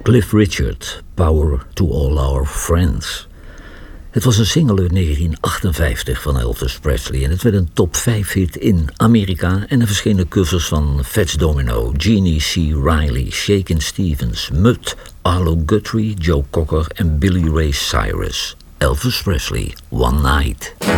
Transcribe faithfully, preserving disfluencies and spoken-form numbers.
Cliff Richard, Power to All Our Friends. Het was een single uit negentien achtenvijftig van Elvis Presley en het werd een top vijf hit in Amerika en er verschenen covers van Fats Domino, Jeannie C. Riley, Shakin' Stevens, Mutt, Arlo Guthrie, Joe Cocker en Billy Ray Cyrus. Elvis Presley, One Night.